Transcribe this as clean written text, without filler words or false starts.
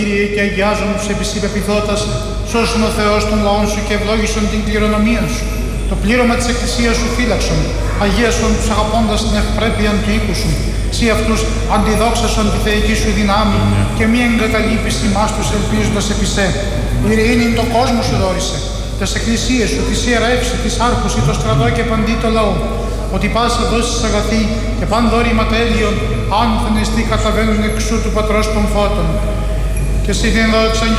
Κύριε, και αγιάζον τους επί σοι πεποιθώτας, σώσον ο Θεός των λαών σου και ευλόγησον την κληρονομία σου. Το πλήρωμα της Εκκλησίας σου φύλαξον, αγίασον τους αγαπώντας την ευπρέπεια του οίκου σου. Σύ αυτούς αντιδόξασον τη θεϊκή σου δυνάμει και μη εγκαταλείπεις ημάς τους ελπίζοντας επί σε. Ειρήνην το κόσμο σου δόρισε, τες εκκλησίες σου, της ιερεύση, της άρχουση, το στρατό και παντί το λαό. Ότι πάσα δώσεις αγαθή και παν δόρημα τέλειον, άνθενες τι καταβαίνουν εξού του Πατρός των Φώτων. Και εσύ την δόξαν